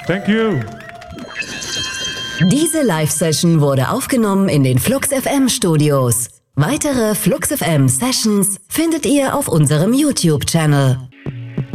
Thank you. Diese Live-Session wurde aufgenommen in den Flux FM Studios. Weitere Flux FM Sessions findet ihr auf unserem YouTube-Channel.